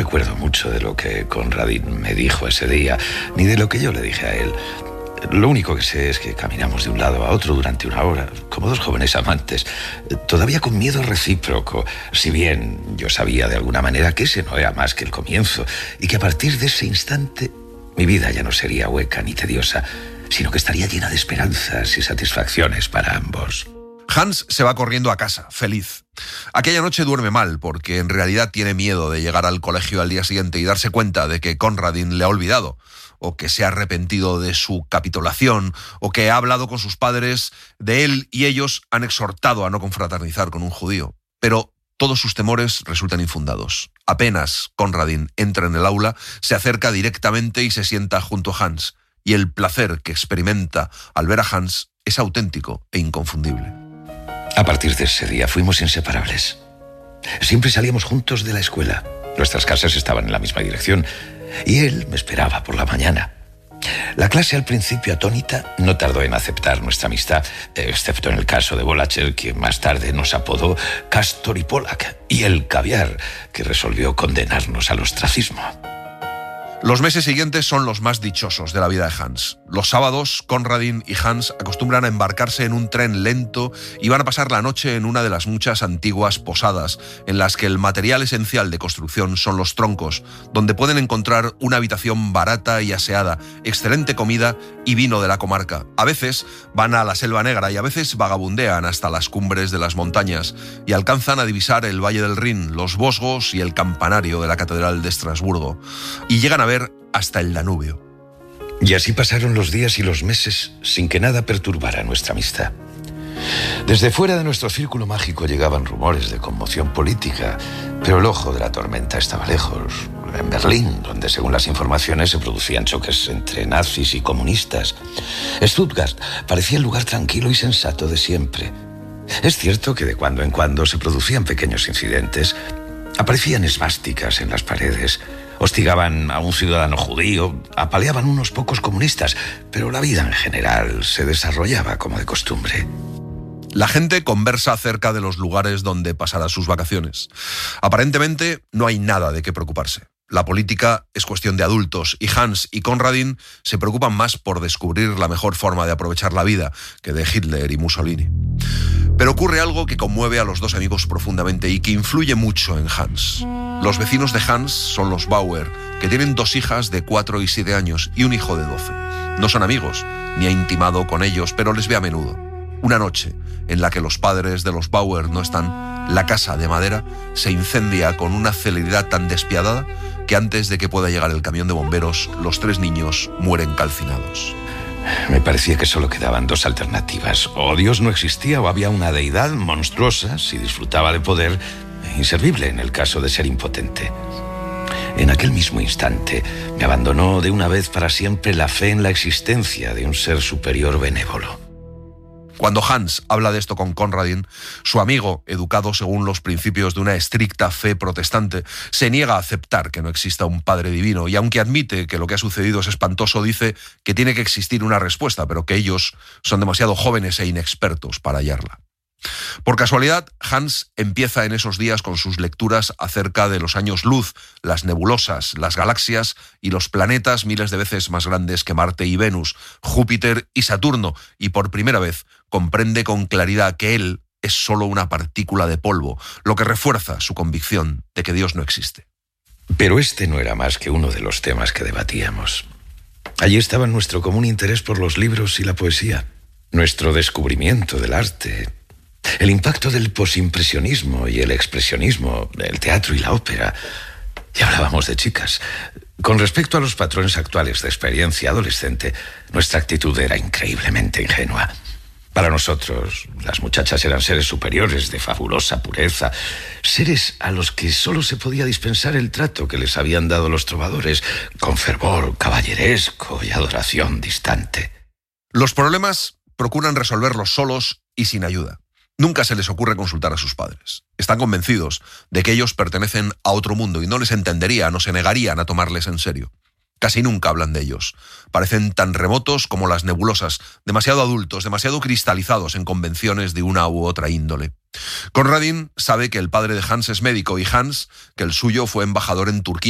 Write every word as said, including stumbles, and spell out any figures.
recuerdo mucho de lo que Conradin me dijo ese día, ni de lo que yo le dije a él. Lo único que sé es que caminamos de un lado a otro durante una hora, como dos jóvenes amantes, todavía con miedo recíproco, si bien yo sabía de alguna manera que ese no era más que el comienzo, y que a partir de ese instante mi vida ya no sería hueca ni tediosa, sino que estaría llena de esperanzas y satisfacciones para ambos. Hans se va corriendo a casa, feliz. Aquella noche duerme mal porque en realidad tiene miedo de llegar al colegio al día siguiente y darse cuenta de que Conradin le ha olvidado, o que se ha arrepentido de su capitulación, o que ha hablado con sus padres de él y ellos han exhortado a no confraternizar con un judío. Pero todos sus temores resultan infundados. Apenas Conradin entra en el aula, se acerca directamente y se sienta junto a Hans, y el placer que experimenta al ver a Hans es auténtico e inconfundible. A partir de ese día fuimos inseparables. Siempre salíamos juntos de la escuela. Nuestras casas estaban en la misma dirección y él me esperaba por la mañana. La clase, al principio atónita, no tardó en aceptar nuestra amistad, excepto en el caso de Volacher, quien más tarde nos apodó Castor y Pollack, y el caviar, que resolvió condenarnos al ostracismo. Los meses siguientes son los más dichosos de la vida de Hans. Los sábados, Conradin y Hans acostumbran a embarcarse en un tren lento y van a pasar la noche en una de las muchas antiguas posadas en las que el material esencial de construcción son los troncos, donde pueden encontrar una habitación barata y aseada, excelente comida y vino de la comarca. A veces van a la Selva Negra y a veces vagabundean hasta las cumbres de las montañas y alcanzan a divisar el Valle del Rin, los Vosgos y el campanario de la Catedral de Estrasburgo. Y llegan a ver hasta el Danubio. Y así pasaron los días y los meses sin que nada perturbara nuestra amistad. Desde fuera de nuestro círculo mágico llegaban rumores de conmoción política, pero el ojo de la tormenta estaba lejos, en Berlín, donde según las informaciones se producían choques entre nazis y comunistas. Stuttgart parecía el lugar tranquilo y sensato de siempre. Es cierto que de cuando en cuando se producían pequeños incidentes, aparecían esvásticas en las paredes, hostigaban a un ciudadano judío, apaleaban unos pocos comunistas, pero la vida en general se desarrollaba como de costumbre. La gente conversa acerca de los lugares donde pasará sus vacaciones. Aparentemente no hay nada de qué preocuparse. La política es cuestión de adultos y Hans y Conradin se preocupan más por descubrir la mejor forma de aprovechar la vida que de Hitler y Mussolini. Pero ocurre algo que conmueve a los dos amigos profundamente y que influye mucho en Hans. Los vecinos de Hans son los Bauer, que tienen dos hijas de cuatro y siete años y un hijo de doce. No son amigos, ni ha intimado con ellos, pero les ve a menudo. Una noche en la que los padres de los Bauer no están, la casa de madera se incendia con una celeridad tan despiadada que antes de que pueda llegar el camión de bomberos, los tres niños mueren calcinados. Me parecía que solo quedaban dos alternativas. O Dios no existía o había una deidad monstruosa si disfrutaba de poder, inservible en el caso de ser impotente. En aquel mismo instante me abandonó de una vez para siempre la fe en la existencia de un ser superior benévolo. Cuando Hans habla de esto con Conradin, su amigo, educado según los principios de una estricta fe protestante, se niega a aceptar que no exista un Padre divino y aunque admite que lo que ha sucedido es espantoso, dice que tiene que existir una respuesta, pero que ellos son demasiado jóvenes e inexpertos para hallarla. Por casualidad, Hans empieza en esos días con sus lecturas acerca de los años luz, las nebulosas, las galaxias y los planetas miles de veces más grandes que Marte y Venus, Júpiter y Saturno, y por primera vez comprende con claridad que él es solo una partícula de polvo, lo que refuerza su convicción de que Dios no existe. Pero este no era más que uno de los temas que debatíamos. Allí estaba nuestro común interés por los libros y la poesía, nuestro descubrimiento del arte, el impacto del posimpresionismo y el expresionismo, el teatro y la ópera. Y hablábamos de chicas. Con respecto a los patrones actuales de experiencia adolescente, nuestra actitud era increíblemente ingenua. Para nosotros, las muchachas eran seres superiores de fabulosa pureza, seres a los que solo se podía dispensar el trato que les habían dado los trovadores, con fervor caballeresco y adoración distante. Los problemas procuran resolverlos solos y sin ayuda. Nunca se les ocurre consultar a sus padres. Están convencidos de que ellos pertenecen a otro mundo y no les entenderían o se negarían a tomarles en serio. Casi nunca hablan de ellos. Parecen tan remotos como las nebulosas, demasiado adultos, demasiado cristalizados en convenciones de una u otra índole. Conradin sabe que el padre de Hans es médico y Hans que el suyo fue embajador en Turquía.